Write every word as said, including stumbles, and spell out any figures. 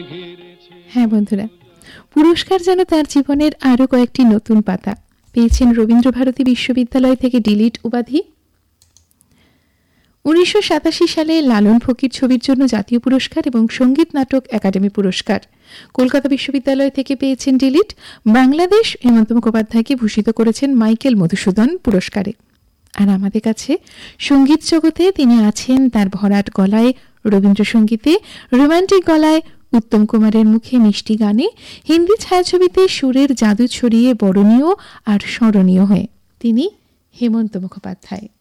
হ্যাঁ বন্ধুরা, পুরস্কার যেন তার জীবনের আরও কয়েকটি নতুন পাতা পেয়েছেন। রবীন্দ্রভারতী বিশ্ববিদ্যালয় থেকে ডিলিট উপাধি, উনিশশো সাতাশি সালে লালন ফকির ছবির জন্য জাতীয় পুরস্কার এবং সঙ্গীত নাটক একাডেমি পুরস্কার। কলকাতা বিশ্ববিদ্যালয় থেকে পেয়েছেন ডিলিট। বাংলাদেশ হেমন্ত মুখোপাধ্যায়কে ভূষিত করেছেন মাইকেল মধুসূদন পুরস্কারে। আর আমাদের কাছে সঙ্গীত জগতে তিনি আছেন তার ভরাট গলায়, রবীন্দ্রসঙ্গীতে রোমান্টিক গলায়, উত্তম কুমারের মুখে মিষ্টি গানে, হিন্দি ছায়াছবিতে সুরের জাদু ছড়িয়ে বরণীয় আর স্মরণীয় হয়ে তিনি হেমন্ত মুখোপাধ্যায়।